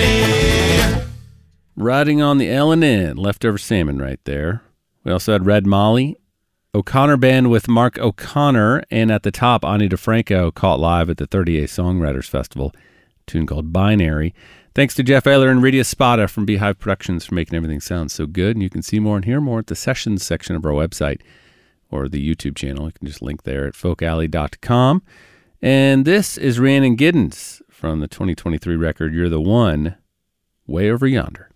Riding on the L&N, Leftover Salmon right there. We also had Red Molly, O'Connor Band with Mark O'Connor, and at the top, Ani DeFranco caught live at the 30A Songwriters Festival, a tune called Binary. Thanks to Jeff Ayler and Rita Spada from Beehive Productions for making everything sound so good. And you can see more and hear more at the sessions section of our website or the YouTube channel. You can just link there at folkalley.com. And this is Rhiannon Giddens from the 2023 record You're the One, Way Over Yonder.